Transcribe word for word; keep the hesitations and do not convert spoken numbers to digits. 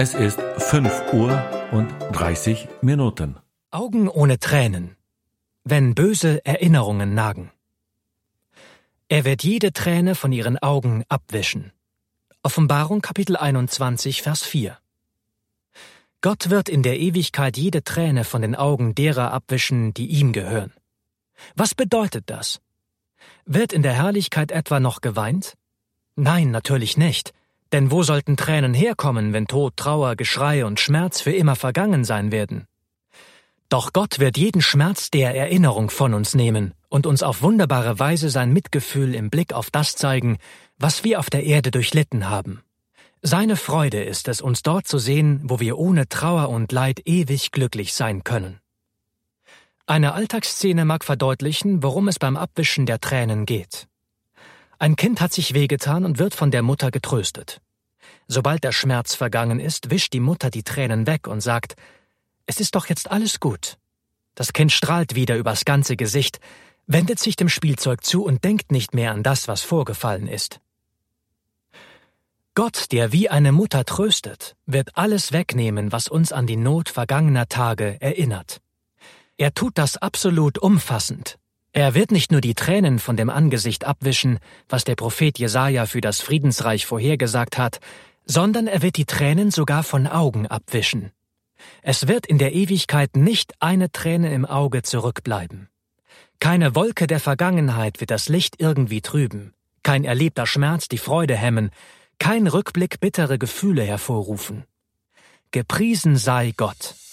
Es ist fünf Uhr und dreißig Minuten. Augen ohne Tränen, wenn böse Erinnerungen nagen. Er wird jede Träne von ihren Augen abwischen. Offenbarung Kapitel einundzwanzig, Vers vier. Gott wird in der Ewigkeit jede Träne von den Augen derer abwischen, die ihm gehören. Was bedeutet das? Wird in der Herrlichkeit etwa noch geweint? Nein, natürlich nicht. Denn wo sollten Tränen herkommen, wenn Tod, Trauer, Geschrei und Schmerz für immer vergangen sein werden? Doch Gott wird jeden Schmerz der Erinnerung von uns nehmen und uns auf wunderbare Weise sein Mitgefühl im Blick auf das zeigen, was wir auf der Erde durchlitten haben. Seine Freude ist es, uns dort zu sehen, wo wir ohne Trauer und Leid ewig glücklich sein können. Eine Alltagsszene mag verdeutlichen, worum es beim Abwischen der Tränen geht. Ein Kind hat sich wehgetan und wird von der Mutter getröstet. Sobald der Schmerz vergangen ist, wischt die Mutter die Tränen weg und sagt: »Es ist doch jetzt alles gut.« Das Kind strahlt wieder übers ganze Gesicht, wendet sich dem Spielzeug zu und denkt nicht mehr an das, was vorgefallen ist. Gott, der wie eine Mutter tröstet, wird alles wegnehmen, was uns an die Not vergangener Tage erinnert. Er tut das absolut umfassend. Er wird nicht nur die Tränen von dem Angesicht abwischen, was der Prophet Jesaja für das Friedensreich vorhergesagt hat, sondern er wird die Tränen sogar von Augen abwischen. Es wird in der Ewigkeit nicht eine Träne im Auge zurückbleiben. Keine Wolke der Vergangenheit wird das Licht irgendwie trüben, kein erlebter Schmerz die Freude hemmen, kein Rückblick bittere Gefühle hervorrufen. Gepriesen sei Gott!